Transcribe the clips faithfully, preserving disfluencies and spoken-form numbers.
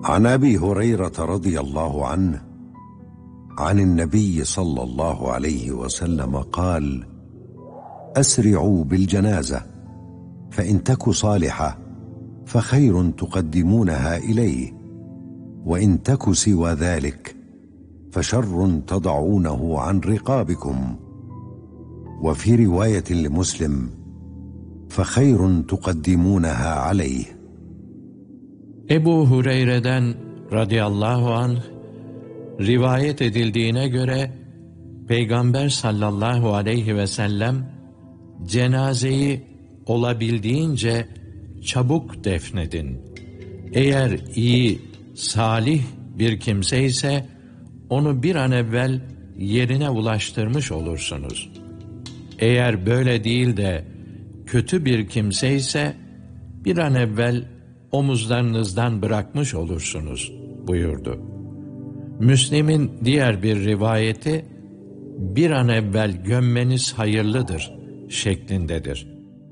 عن أبي هريرة رضي الله عنه عن النبي صلى الله عليه وسلم قال: أسرعوا بالجنازة فإن تك صالحة فخير تقدمونها إليه، وإن تك سوى ذلك فشر تضعونه عن رقابكم. وفي رواية لمسلم: فخير تقدمونها عليه. Ebu Hureyre'den radıyallahu anh rivayet edildiğine göre Peygamber sallallahu aleyhi ve sellem cenazeyi olabildiğince çabuk defnedin. Eğer iyi, salih bir kimse ise onu bir an evvel yerine ulaştırmış olursunuz. Eğer böyle değil de kötü bir kimse ise bir an evvel omuzlarınızdan bırakmış olursunuz buyurdu. Müslim'in diğer bir rivayeti bir an evvel gömmeniz hayırlıdır şeklindedir.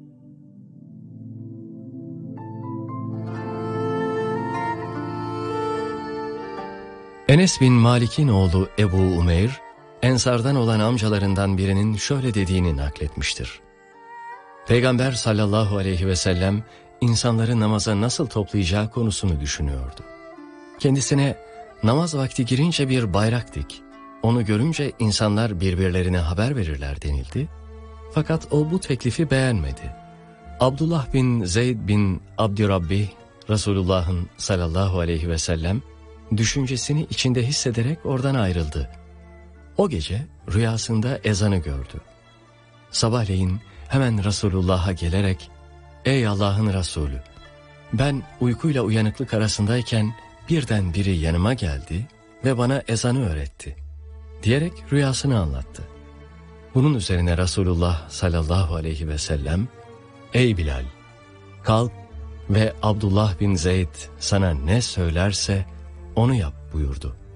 Enes bin Malik'in oğlu Ebu Umeyr, Ensardan olan amcalarından birinin şöyle dediğini nakletmiştir. Peygamber sallallahu aleyhi ve sellem insanları namaza nasıl toplayacağı konusunu düşünüyordu. Kendisine namaz vakti girince bir bayrak dik, onu görünce insanlar birbirlerine haber verirler denildi. Fakat o bu teklifi beğenmedi. Abdullah bin Zeyd bin Abdurrabbih, Resulullah'ın sallallahu aleyhi ve sellem düşüncesini içinde hissederek oradan ayrıldı. O gece rüyasında ezanı gördü. Sabahleyin hemen Resulullah'a gelerek, "Ey Allah'ın Resulü, ben uykuyla uyanıklık arasındayken birden biri yanıma geldi ve bana ezanı öğretti," diyerek rüyasını anlattı. Bunun üzerine Resulullah sallallahu aleyhi ve sellem, "Ey Bilal, kalk ve Abdullah bin Zeyd sana ne söylerse onu yap," buyurdu.